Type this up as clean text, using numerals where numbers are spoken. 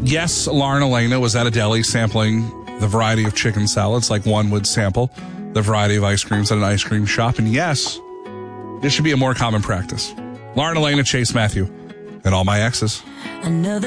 Yes, Lauren Elena was at a deli sampling the variety of chicken salads like one would sample the variety of ice creams at an ice cream shop. And yes, this should be a more common practice. Lauren Elena, Chase Matthew, and all my exes.